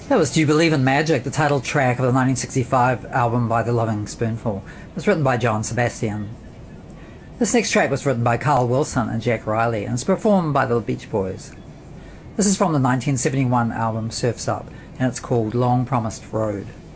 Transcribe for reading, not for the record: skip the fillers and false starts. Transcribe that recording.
That was Do You Believe in Magic, the title track of the 1965 album by The Loving Spoonful. It was written by John Sebastian. This next track was written by Carl Wilson and Jack Riley and is performed by the Beach Boys. This is from the 1971 album Surf's Up, and it's called Long Promised Road.